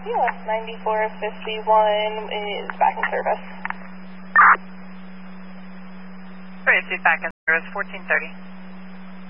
US 9451 is back in service. Great, back in service, 1430.